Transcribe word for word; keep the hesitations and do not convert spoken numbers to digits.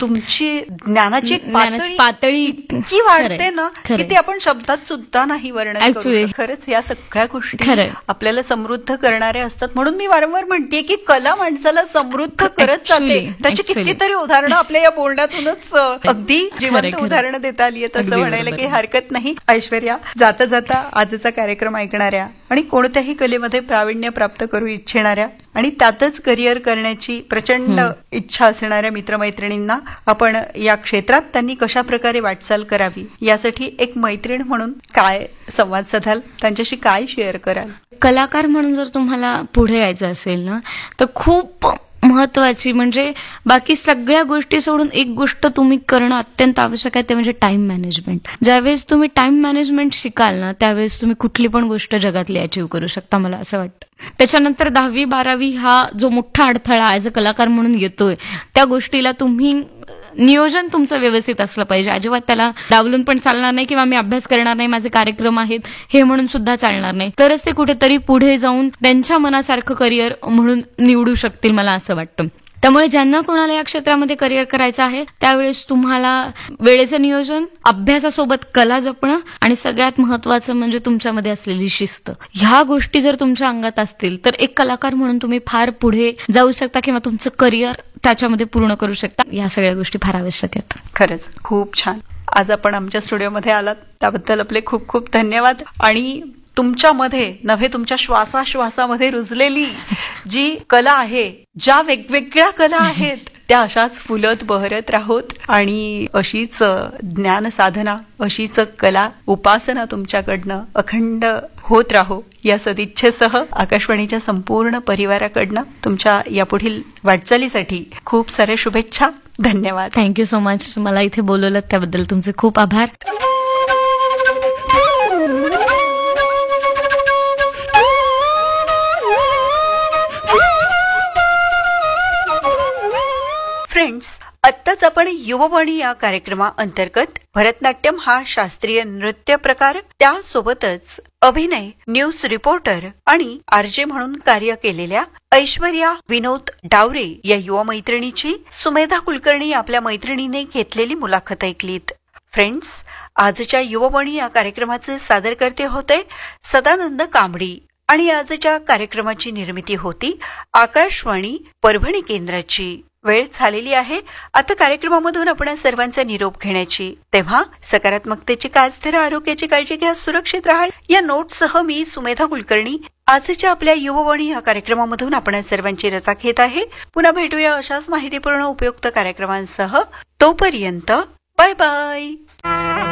तुमची ज्ञानाची ज्ञानाची पातळी इतकी वाढते ना की ती आपण शब्दात सुद्धा नाही वर्णन करू. खरंच या सगळ्या गोष्टी आपल्याला समृद्ध करणाऱ्या असतात. म्हणून मी वारंवार म्हणते की कला माणसाला समृद्ध करत जाते. त्याची कितीतरी उदाहरणं आपल्या या बोलण्यातूनच अगदी जिवंत उदाहरणं देता आली आहेत असं म्हणायला काही हरकत नाही. ऐश्वर्या, जाता जाता आजचा कार्यक्रम ऐकणाऱ्या आणि कोणत्याही कलेमध्ये प्रावीण्य प्राप्त करू इच्छिणाऱ्या आणि त्यातच करिअर करण्याची प्रचंड इच्छा असणाऱ्या मित्रमैत्रिणींना आपण या क्षेत्रात त्यांनी कशा प्रकारे वाटचाल करावी यासाठी एक मैत्रीण म्हणून काय संवाद साधाल, त्यांच्याशी काय शेअर कराल? कलाकार म्हणून जर तुम्हाला पुढे यायचं असेल ना तर खूप महत्वाची म्हणजे बाकी सगळ्या गोष्टी सोडून एक गोष्ट तुम्ही करणं अत्यंत आवश्यक आहे, ते म्हणजे टाइम मॅनेजमेंट. ज्यावेळेस तुम्ही टाइम मॅनेजमेंट शिकाल ना त्यावेळेस तुम्ही कुठली पण गोष्ट जगातली अचीव्ह करू शकता, मला असं वाटतं. त्याच्यानंतर दहावी बारावी हा जो मोठा अडथळा ॲज अ कलाकार म्हणून येतोय त्या गोष्टीला तुम्ही नियोजन तुमचं व्यवस्थित असलं पाहिजे. अजिबात त्याला डावलून पण चालणार नाही किंवा मी अभ्यास करणार नाही, माझे कार्यक्रम आहेत हे म्हणून सुद्धा चालणार नाही. तरच ते कुठेतरी पुढे जाऊन त्यांच्या मनासारखं करिअर म्हणून निवडू शकतील, मला असं वाटतं. त्यामुळे ज्यांना कोणाला या क्षेत्रामध्ये करिअर करायचं आहे त्यावेळेस तुम्हाला वेळेचं नियोजन, अभ्यासासोबत कला जपणं आणि सगळ्यात महत्वाचं म्हणजे तुमच्यामध्ये असलेली शिस्त, ह्या गोष्टी जर तुमच्या अंगात असतील तर एक कलाकार म्हणून तुम्ही फार पुढे जाऊ शकता किंवा तुमचं करिअर त्याच्यामध्ये पूर्ण करू शकता. या सगळ्या गोष्टी फार आवश्यक आहेत. खरंच खूप छान. आज आपण आमच्या स्टुडिओमध्ये आलात त्याबद्दल आपले खूप खूप धन्यवाद. आणि तुमच्यामध्ये नव्हे तुमच्या श्वासाश्वासामध्ये रुजलेली जी कला आहे, ज्या वेगवेगळ्या कला आहेत त्या अशाच फुलत बहरत राहोत आणि अशीच ज्ञान साधना, अशीच कला उपासना तुमच्याकडनं अखंड होत राहो या सदिच्छेसह आकाशवाणीच्या संपूर्ण परिवाराकडनं तुमच्या यापुढील वाटचालीसाठी खूप साऱ्या शुभेच्छा. धन्यवाद. Thank you so much. मला इथे बोलवलं त्याबद्दल तुमचे खूप आभार. फ्रेंड्स, आत्ताच आपण युववाणी या कार्यक्रमाअंतर्गत भरतनाट्यम हा शास्त्रीय नृत्य प्रकार, त्यासोबतच अभिनय, न्यूज रिपोर्टर आणि आरजे म्हणून कार्य केलेल्या ऐश्वर्या विनोद डावरे या युवा मैत्रिणीची सुमेधा कुलकर्णी आपल्या मैत्रिणीने घेतलेली मुलाखत ऐकलीत. फ्रेंड्स, आजच्या युववाणी या कार्यक्रमाचे सादरकर्ते होते सदानंद कांबडी आणि आजच्या कार्यक्रमाची निर्मिती होती आकाशवाणी परभणी केंद्राची. वेळ झालेली आहे आता कार्यक्रमामधून आपण सर्वांचा निरोप घेण्याची. तेव्हा सकारात्मकतेची कास धरा, आरोग्याची काळजी घ्या, सुरक्षित राहा या नोटसह मी सुमेधा कुलकर्णी आजच्या आपल्या युववाणी या कार्यक्रमामधून आपण सर्वांची रजा घेत आहे. पुन्हा भेटूया अशाच माहितीपूर्ण उपयुक्त कार्यक्रमांसह. तोपर्यंत बाय बाय.